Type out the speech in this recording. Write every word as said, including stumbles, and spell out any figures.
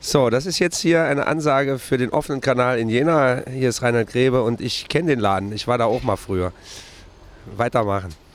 So, das ist jetzt hier eine Ansage für den offenen Kanal in Jena. Hier ist Reinhard Grebe und ich kenne den Laden. Ich war da auch mal früher. Weitermachen.